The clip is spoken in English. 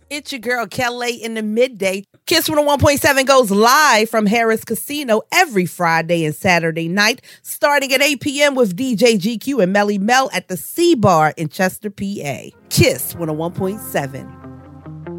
It's your girl, Kelly, in the midday. Kiss 101.7 goes live from Harris Casino every Friday and Saturday night, starting at 8 p.m. with DJ GQ and Melly Mel at the C Bar in Chester, PA. Kiss 101.7.